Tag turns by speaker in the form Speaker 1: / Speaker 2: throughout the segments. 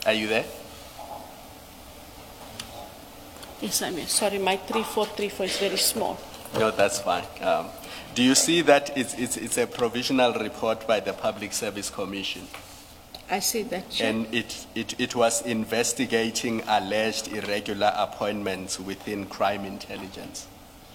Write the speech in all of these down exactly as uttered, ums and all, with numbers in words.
Speaker 1: Are you there?
Speaker 2: Yes, I'm here. Sorry, my three four three four is very small.
Speaker 1: No, that's fine. Um, do you see that it's, it's, it's a provisional report by the Public Service Commission?
Speaker 2: I see that, Chair.
Speaker 1: And it, it, it was investigating alleged irregular appointments within crime intelligence.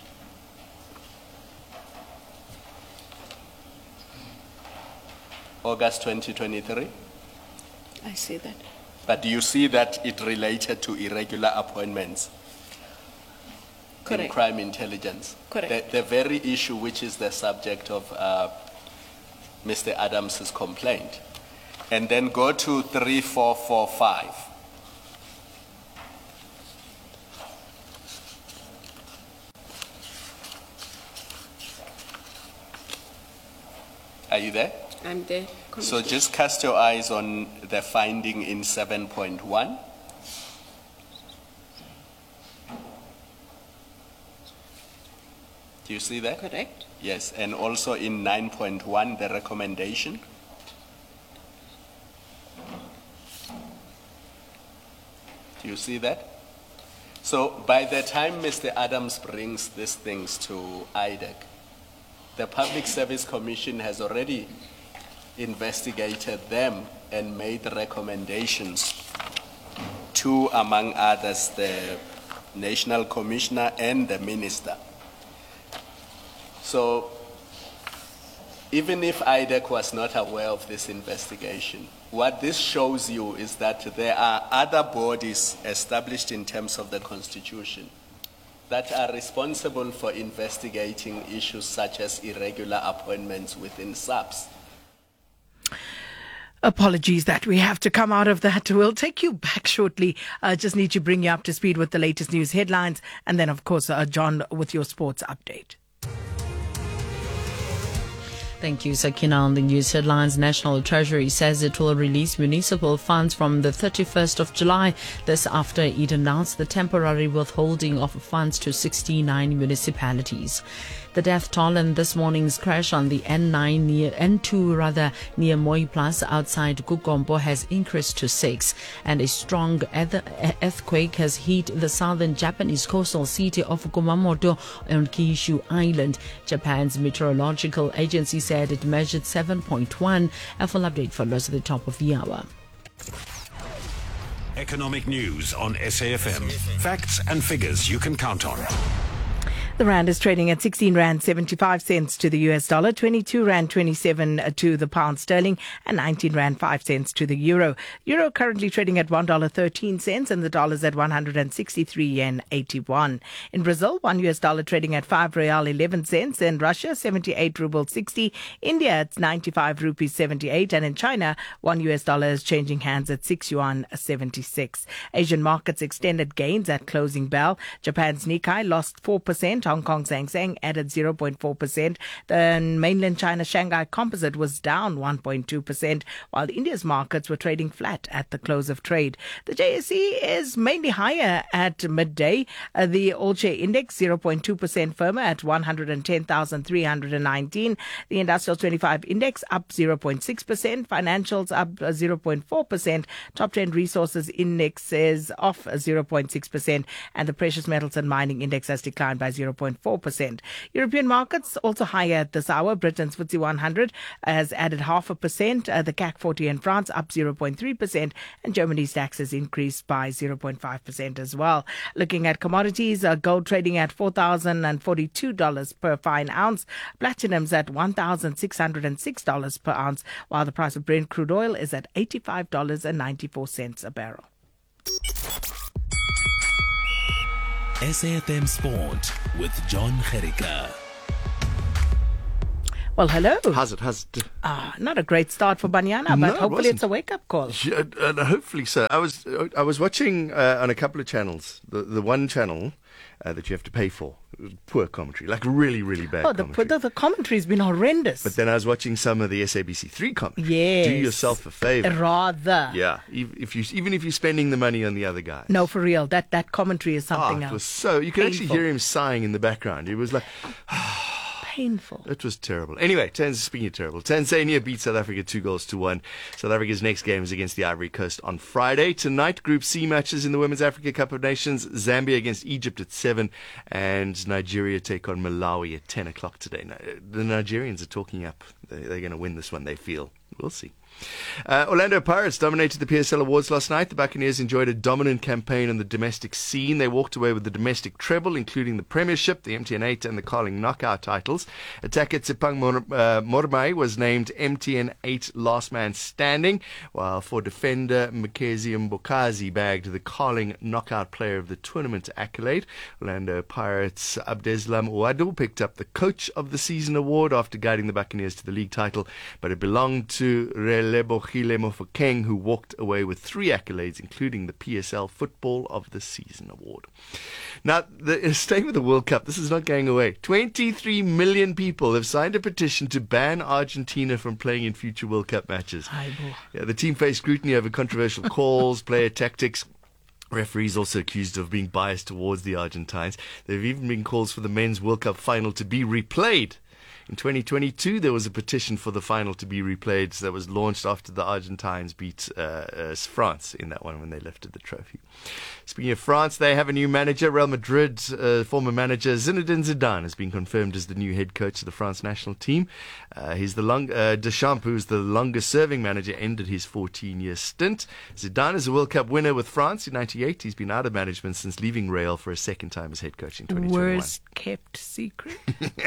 Speaker 1: August twenty twenty-three?
Speaker 2: I see that.
Speaker 1: But do you see that it related to irregular appointments?
Speaker 2: Correct.
Speaker 1: In crime intelligence?
Speaker 2: Correct.
Speaker 1: The, the very issue which is the subject of uh, Mister Adams's complaint. And then go to three four four five. Are you there?
Speaker 2: I'm there.
Speaker 1: So just cast your eyes on the finding in seven point one. Do you see that?
Speaker 2: Correct.
Speaker 1: Yes, and also in nine point one, the recommendation. Do you see that? So by the time Mister Adams brings these things to I D E C, the Public Service Commission has already investigated them and made recommendations to, among others, the National Commissioner and the Minister. So even if I D E C was not aware of this investigation, what this shows you is that there are other bodies established in terms of the Constitution that are responsible for investigating issues such as irregular appointments within S A P S.
Speaker 3: Apologies that we have to come out of that. We'll take you back shortly. I uh, just need to bring you up to speed with the latest news headlines. And then, of course, uh, John with your sports update.
Speaker 4: Thank you, Sakina. On the news headlines, National Treasury says it will release municipal funds from the thirty-first of July. This after it announced the temporary withholding of funds to sixty-nine municipalities. The death toll in this morning's crash on the N nine near N two rather near Moi Plus outside Kukombo has increased to six, and a strong earthquake has hit the southern Japanese coastal city of Kumamoto on Kyushu Island. Japan's meteorological agency said it measured seven point one. A full update follows at the top of the hour.
Speaker 5: Economic news on S A F M. Facts and figures you can count on.
Speaker 3: The rand is trading at sixteen rand seventy-five cents to the U S dollar, twenty-two rand twenty-seven to the pound sterling, and nineteen rand five cents to the euro. Euro currently trading at one dollar thirteen cents, and the dollar is at one hundred sixty-three yen eighty-one. In Brazil, one U S dollar trading at five real eleven cents. In Russia, seventy-eight ruble sixty. India, it's ninety-five rupees seventy-eight. And in China, one U S dollar is changing hands at six yuan seventy-six. Asian markets extended gains at closing bell. Japan's Nikkei lost four percent. Hong Kong's Hang Seng added zero point four percent. The mainland China Shanghai Composite was down one point two percent, while India's markets were trading flat at the close of trade. The J S E is mainly higher at midday. Uh, the All-Share Index zero point two percent firmer at one hundred ten thousand three hundred nineteen. The Industrial twenty-five Index up zero point six percent. Financials up zero point four percent. Top ten Resources Index is off zero point six percent. And the Precious Metals and Mining Index has declined by zero point four percent. European markets also higher at this hour. Britain's F T S E one hundred has added half a percent. Uh, the C A C forty in France up zero point three percent, and Germany's DAX has increased by zero point five percent as well. Looking at commodities, uh, gold trading at four thousand forty-two dollars per fine ounce. Platinum's at one thousand six hundred six dollars per ounce, while the price of Brent crude oil is at eighty-five dollars and ninety-four cents a barrel.
Speaker 6: S A F M Sport with John Gericka.
Speaker 3: Well, hello.
Speaker 7: How's it? How's it?
Speaker 3: Ah, not a great start for Banyana, but
Speaker 7: No, it
Speaker 3: hopefully
Speaker 7: wasn't.
Speaker 3: it's a wake-up call.
Speaker 7: Yeah, uh, hopefully so. I was I was watching uh, on a couple of channels. The the one channel uh, that you have to pay for. It was poor commentary, like really, really bad
Speaker 3: Oh, the,
Speaker 7: commentary.
Speaker 3: the, the commentary's been horrendous.
Speaker 7: But then I was watching some of the S A B C three commentary.
Speaker 3: Yes.
Speaker 7: Do yourself a favour.
Speaker 3: Rather.
Speaker 7: Yeah, if, if you even if you're spending the money on the other guys.
Speaker 3: No, for real. That that commentary is
Speaker 7: Ah,
Speaker 3: something
Speaker 7: it
Speaker 3: else.
Speaker 7: was so you could actually
Speaker 3: Painful.
Speaker 7: hear him sighing in the background. He was like,
Speaker 3: painful.
Speaker 7: It was terrible. Anyway, Tanz- speaking of terrible, Tanzania beat South Africa two goals to one. South Africa's next game is against the Ivory Coast on Friday. Tonight, Group C matches in the Women's Africa Cup of Nations. Zambia against Egypt at seven, and Nigeria take on Malawi at ten o'clock today. Now, the Nigerians are talking up. They're, they're going to win this one, they feel. We'll see. Uh, Orlando Pirates dominated the P S L Awards last night. The Buccaneers enjoyed a dominant campaign on the domestic scene. They walked away with the domestic treble, including the Premiership, the M T N eight, and the Carling Knockout titles. Attacker Tsipang Mor- uh, Mormai was named M T N eight Last Man Standing, while for defender Mkezi Mbokazi bagged the Carling Knockout Player of the Tournament accolade. Orlando Pirates' Abdeslam Ouadou picked up the Coach of the Season award after guiding the Buccaneers to the league title, but it belonged to Relebogile Mofokeng, who walked away with three accolades, including the P S L Football of the Season award. Now, the, staying with the World Cup, this is not going away. twenty-three million people have signed a petition to ban Argentina from playing in future World Cup matches. Yeah, the team faced scrutiny over controversial calls, player tactics. Referees also accused of being biased towards the Argentines. There have even been calls for the Men's World Cup final to be replayed. In twenty twenty-two, there was a petition for the final to be replayed that was launched after the Argentines beat uh, uh, France in that one when they lifted the trophy. Speaking of France, they have a new manager. Real Madrid uh, former manager Zinedine Zidane has been confirmed as the new head coach of the France national team. Uh, he's the long, uh, Deschamps, who's the longest-serving manager, ended his fourteen-year stint. Zidane is a World Cup winner with France in ninety-eight. He's been out of management since leaving Real for a second time as head coach in twenty twenty-one.
Speaker 3: Worst kept secret.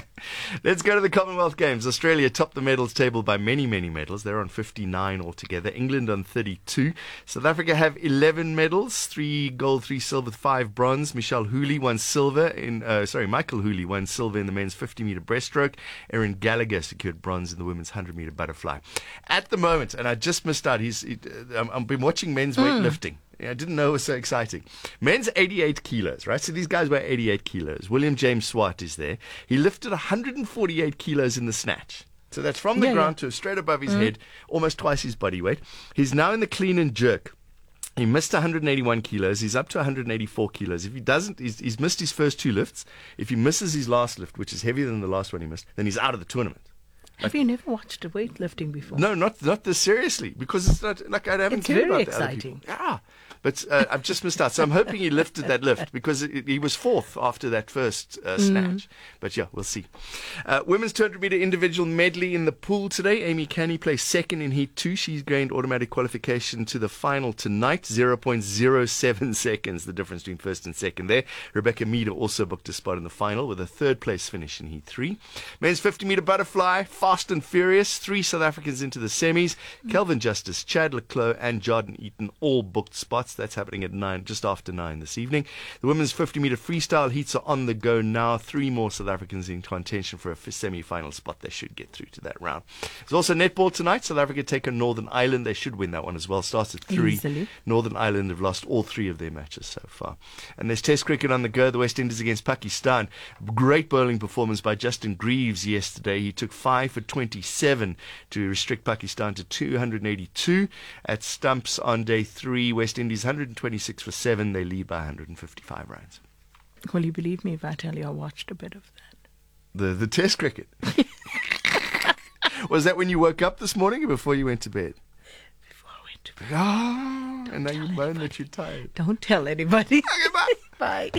Speaker 7: Let's go to the Commonwealth Games. Australia topped the medals table by many, many medals. They're on fifty-nine altogether. England on thirty-two. South Africa have eleven medals, three gold, three silver, five bronze. Michelle Hooley won silver in, uh, sorry, Michael Hooley won silver in the men's fifty meter breaststroke. Erin Gallagher secured bronze in the women's one hundred meter butterfly. At the moment, and I just missed out, he's, he, uh, I've been watching men's weightlifting. Yeah, I didn't know it was so exciting. Men's eighty-eight kilos, right? So these guys weigh eighty-eight kilos. William James Swart is there. He lifted one hundred forty-eight kilos in the snatch. So that's from the
Speaker 3: Yeah,
Speaker 7: ground
Speaker 3: yeah.
Speaker 7: to straight above his head, almost twice his body weight. He's now in the clean and jerk. He missed one hundred eighty-one kilos. He's up to one hundred eighty-four kilos. If he doesn't, he's, he's missed his first two lifts. If he misses his last lift, which is heavier than the last one he missed, then he's out of the tournament.
Speaker 3: Have you never watched a weightlifting before?
Speaker 7: No, not not this seriously, because it's not like I haven't
Speaker 3: It's
Speaker 7: cared
Speaker 3: very
Speaker 7: about the other
Speaker 3: exciting.
Speaker 7: people. Yeah, but uh, I've just missed out. So I'm hoping he lifted that lift because it, he was fourth after that first uh, snatch. But yeah, we'll see. Uh, women's two hundred meter individual medley in the pool today. Amy Canny plays second in heat two. She's gained automatic qualification to the final tonight. zero point zero seven seconds, the difference between first and second there. Rebecca Meader also booked a spot in the final with a third place finish in heat three. Men's fifty meter butterfly, fast and furious. Three South Africans into the semis. Kelvin Justice, Chad Leclos, and Jordan Eaton all booked spots. That's happening at nine, just after nine this evening. The women's fifty meter freestyle heats are on the go now. Three more South Africans in contention for a semi-final spot. They should get through to that round. There's also netball tonight. South Africa take on Northern Ireland. They should win that one as well. Starts at three.
Speaker 3: Easily.
Speaker 7: Northern Ireland have lost all three of their matches so far. And there's Test cricket on the go. The West Indies against Pakistan. Great bowling performance by Justin Greaves yesterday. He took five for twenty-seven to restrict Pakistan to two hundred eighty-two. At stumps on day three, West Indies one hundred twenty-six for seven. They lead by one hundred fifty-five runs.
Speaker 3: Will you believe me if I tell you I watched a bit of that?
Speaker 7: The the Test cricket. Was that when you woke up this morning or before you went to bed?
Speaker 3: Before I went to bed.
Speaker 7: Ah, and now you moan that you're tired.
Speaker 3: Don't tell anybody.
Speaker 7: Okay, bye.
Speaker 3: Bye.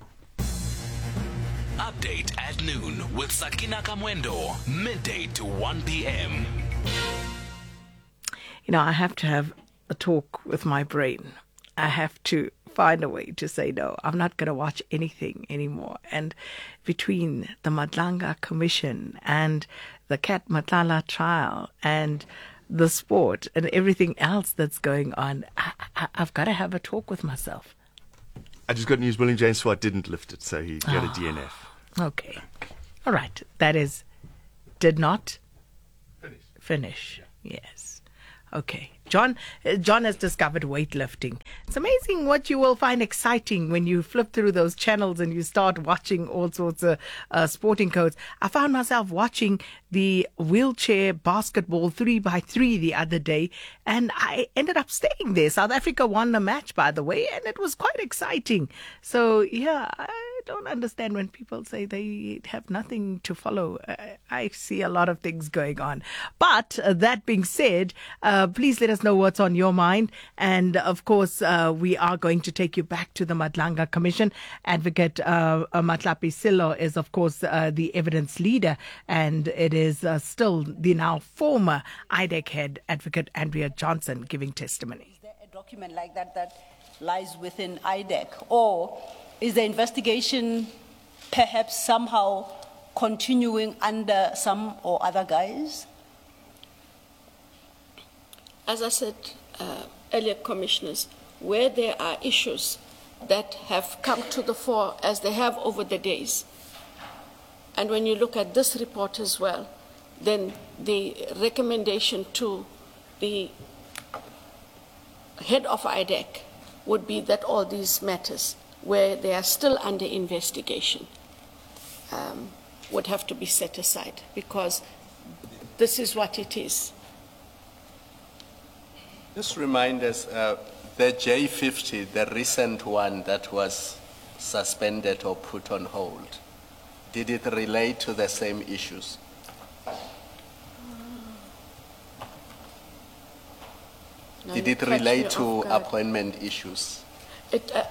Speaker 6: Update at noon with Sakina Kamwendo, midday to one p.m.
Speaker 3: You know, I have to have a talk with my brain. I have to find a way to say, no, I'm not going to watch anything anymore. And between the Madlanga Commission and the Cat Matlala trial and the sport and everything else that's going on, I, I, I've got to have a talk with myself.
Speaker 7: I just got news. William James Swart didn't lift it, so he got a D N F.
Speaker 3: Okay. All right. That is, did not
Speaker 7: Finish.
Speaker 3: finish. Yes. Okay. John, uh, John has discovered weightlifting. It's amazing what you will find exciting when you flip through those channels and you start watching all sorts of uh, sporting codes. I found myself watching the wheelchair basketball three by three the other day, and I ended up staying there. South Africa won the match, by the way, and it was quite exciting. So, yeah, I don't understand when people say they have nothing to follow. I, I see a lot of things going on. But uh, that being said, uh, please let us know what's on your mind. And, of course, uh, we are going to take you back to the Madlanga Commission. Advocate uh, Matlapi Silo is, of course, uh, the evidence leader, and it is uh, still the now former I D E C head, Advocate Andrea Johnson, giving testimony.
Speaker 8: Is there a document like that that lies within I D E C? Or is the investigation perhaps somehow continuing under some or other guise?
Speaker 2: As I said uh, earlier, commissioners, where there are issues that have come to the fore as they have over the days, and when you look at this report as well, then the recommendation to the head of I D E C would be that all these matters, where they are still under investigation, um, would have to be set aside, because this is what it is.
Speaker 1: Just remind us, uh, the J fifty, the recent one that was suspended or put on hold, did it relate to the same issues?
Speaker 2: Now
Speaker 1: Did
Speaker 2: you
Speaker 1: it
Speaker 2: catch me
Speaker 1: relate
Speaker 2: off
Speaker 1: to
Speaker 2: guard.
Speaker 1: appointment issues?
Speaker 2: It, uh,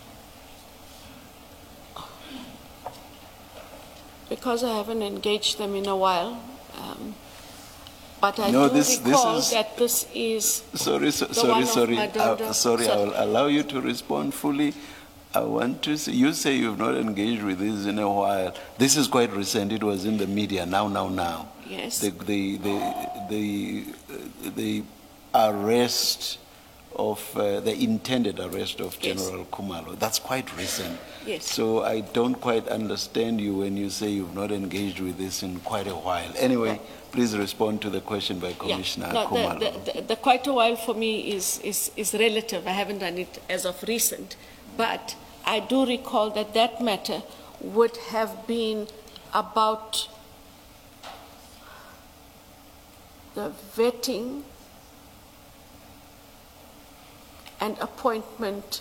Speaker 2: because I haven't engaged them in a while, um, but I
Speaker 9: No,
Speaker 2: do
Speaker 9: this- this
Speaker 2: recall
Speaker 9: is-
Speaker 2: that this is
Speaker 9: Sorry, so,
Speaker 2: the
Speaker 9: sorry,
Speaker 2: one of
Speaker 9: sorry.
Speaker 2: Madondo.
Speaker 9: Uh, sorry, I will allow you to respond fully. I want to say, you say you've not engaged with this in a while. This is quite recent. It was in the media. Now, now, now.
Speaker 2: Yes.
Speaker 9: The the the the, uh, the arrest of uh, the intended arrest of
Speaker 2: Yes.
Speaker 9: General Khumalo. That's quite recent.
Speaker 2: Yes.
Speaker 9: So I don't quite understand you when you say you've not engaged with this in quite a while. Anyway, please respond to the question by Commissioner
Speaker 2: Yeah. No,
Speaker 9: Khumalo.
Speaker 2: the, the, the quite a while for me is, is, is relative. I haven't done it as of recent. But I do recall that that matter would have been about the vetting and appointment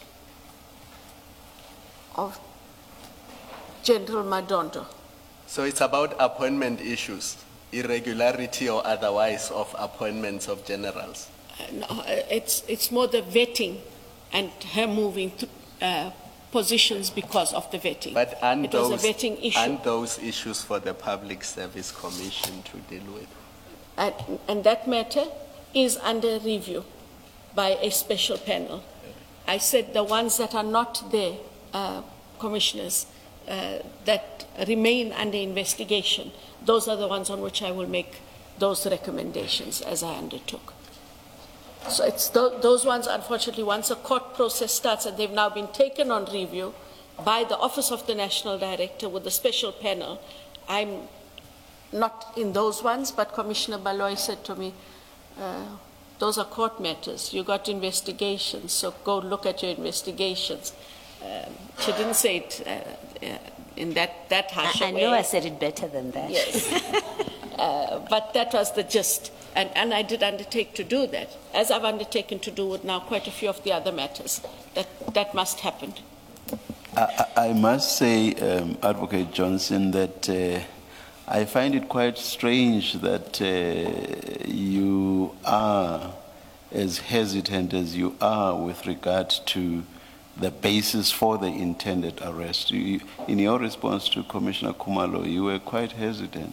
Speaker 2: of General Madondo.
Speaker 1: So it's about appointment issues, irregularity or otherwise of appointments of generals.
Speaker 2: Uh, no, uh, it's, it's more the vetting and her moving to uh, positions because of the vetting.
Speaker 1: But aren't
Speaker 2: it was
Speaker 1: those,
Speaker 2: a vetting issue.
Speaker 1: aren't those issues for the Public Service Commission to deal with?
Speaker 2: And, and that matter is under review by a special panel. I said the ones that are not there, uh, commissioners, uh, that remain under investigation, those are the ones on which I will make those recommendations as I undertook. So it's th those ones, unfortunately, once a court process starts and they've now been taken on review by the Office of the National Director with a special panel, I'm not in those ones, but Commissioner Baloy said to me, uh, those are court matters. You got investigations, so go look at your investigations. Um, she didn't say it uh, uh, in that, that harsh
Speaker 8: I, I
Speaker 2: way.
Speaker 8: know I said it better than that.
Speaker 2: Yes. uh, but that was the gist. And, and I did undertake to do that, as I've undertaken to do with now quite a few of the other matters. That, that must happen.
Speaker 9: I, I I must say, um, Advocate Johnson, that uh, I find it quite strange that uh, you are as hesitant as you are with regard to the basis for the intended arrest. You, in your response to Commissioner Khumalo, you were quite hesitant.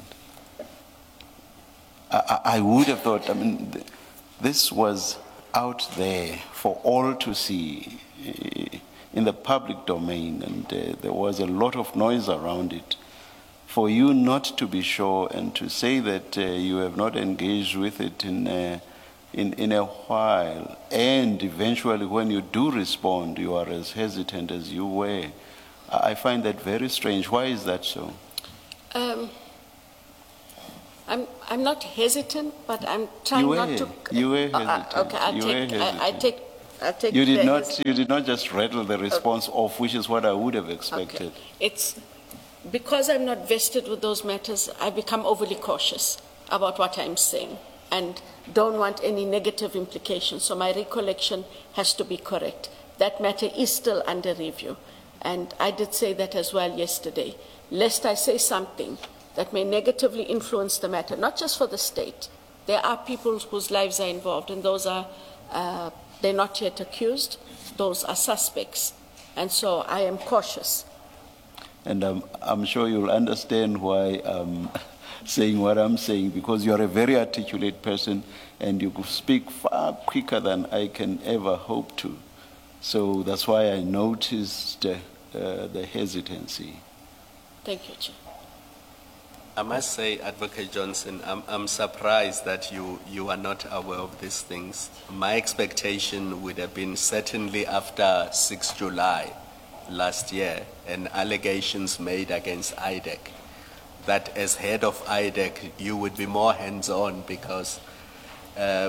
Speaker 9: I, I would have thought, I mean, th this was out there for all to see uh, in the public domain, and uh, there was a lot of noise around it. For you not to be sure and to say that uh, you have not engaged with it in, uh, in, in a while, and eventually when you do respond, you are as hesitant as you were, I find that very strange. Why is that so?
Speaker 2: Um, I'm, I'm not hesitant, but I'm trying
Speaker 9: You
Speaker 2: not
Speaker 9: were.
Speaker 2: to.
Speaker 9: You were
Speaker 2: Uh, uh,
Speaker 9: hesitant.
Speaker 2: okay, I'll
Speaker 9: You
Speaker 2: take,
Speaker 9: were
Speaker 2: I, I
Speaker 9: hesitant.
Speaker 2: take, I'll take.
Speaker 9: You did
Speaker 2: the
Speaker 9: not.
Speaker 2: hes-
Speaker 9: You did not just rattle the response off, which is what I would have expected.
Speaker 2: Okay. It's because I'm not vested with those matters, I become overly cautious about what I'm saying and don't want any negative implications. So my recollection has to be correct. That matter is still under review. And I did say that as well yesterday. Lest I say something that may negatively influence the matter, not just for the state. There are people whose lives are involved, and those are, uh, they're not yet accused. Those are suspects. And so I am cautious.
Speaker 9: And um, I'm sure you'll understand why I'm saying what I'm saying, because you're a very articulate person and you speak far quicker than I can ever hope to. So that's why I noticed uh, uh, the hesitancy.
Speaker 2: Thank you, Chair.
Speaker 1: I must say, Advocate Johnson, I'm, I'm surprised that you, you are not aware of these things. My expectation would have been certainly after the sixth of July last year and allegations made against I D E C, that as head of I D E C, you would be more hands-on because uh,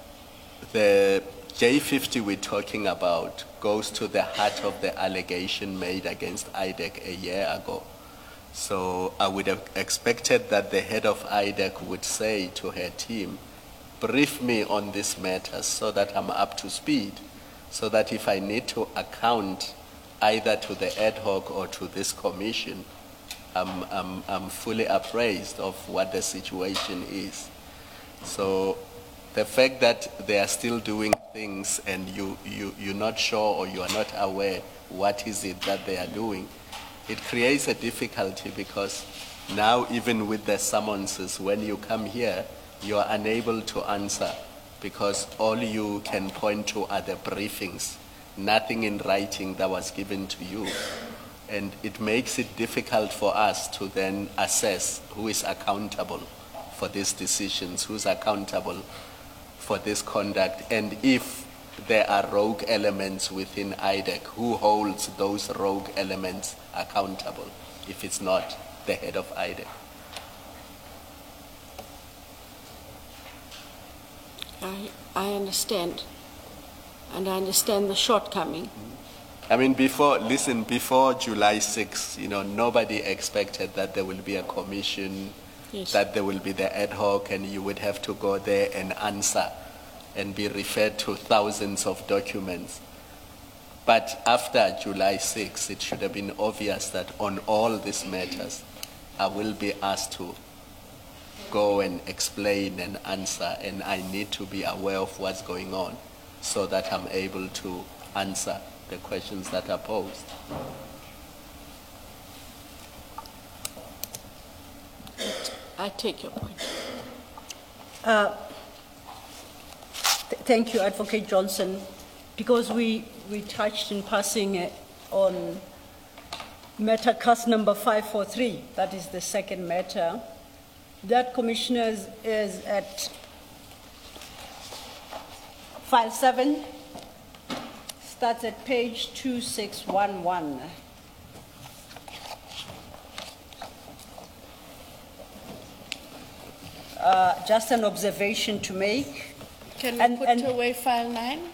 Speaker 1: the J fifty we're talking about goes to the heart of the allegation made against I D E C a year ago. So I would have expected that the head of I D E C would say to her team, brief me on this matter so that I'm up to speed, so that if I need to account either to the ad hoc or to this commission, I'm, I'm, I'm fully appraised of what the situation is. So the fact that they are still doing things and you, you, you're not sure or you are not aware what is it that they are doing, it creates a difficulty because now even with the summonses, when you come here, you are unable to answer because all you can point to are the briefings, nothing in writing that was given to you. And it makes it difficult for us to then assess who is accountable for these decisions, who's accountable for this conduct, and if there are rogue elements within I D E C, who holds those rogue elements accountable if it's not the head of I D E C?
Speaker 2: I, I understand. And I understand the shortcoming.
Speaker 1: I mean, before, listen, before July sixth, you know, nobody expected that there will be a commission,
Speaker 2: Yes.
Speaker 1: that there will be the ad hoc, and you would have to go there and answer and be referred to thousands of documents. But after July sixth, it should have been obvious that on all these matters, I will be asked to go and explain and answer, and I need to be aware of what's going on so that I'm able to answer the questions that are posed.
Speaker 2: I take your point.
Speaker 8: Uh, th- thank you, Advocate Johnson, because we, we touched in passing uh, on matter case number five four three, that is the second matter. That, Commissioners, is at file seven, starts at page two six one one. Uh, just an observation to make.
Speaker 2: Can we
Speaker 8: And-
Speaker 2: put
Speaker 8: and-
Speaker 2: away file nine?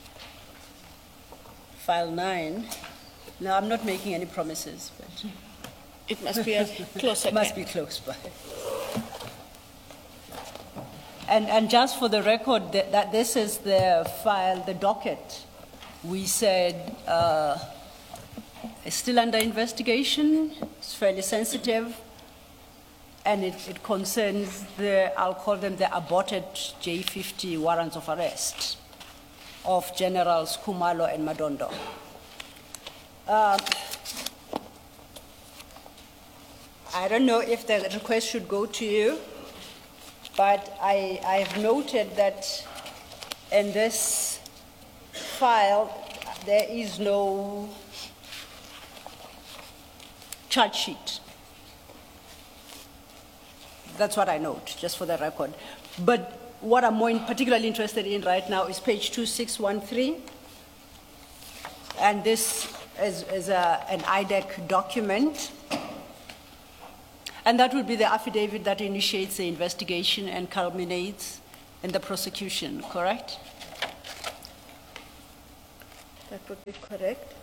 Speaker 8: File nine. No, I'm not making any promises, but
Speaker 2: It must be a closer.
Speaker 8: it must be close by. And, and just for the record, that, that this is the file, the docket. We said uh, it's still under investigation. It's fairly sensitive. And it, it concerns the, I'll call them the aborted J fifty warrants of arrest of Generals Kumalo and Madondo. Um, I don't know if the request should go to you, but I, I have noted that in this file there is no charge sheet. That's what I note, just for the record. But what I'm more in particularly interested in right now is page two six one three. And this is, is a, an I D E C document. And that will be the affidavit that initiates the investigation and culminates in the prosecution, correct?
Speaker 2: That would be correct.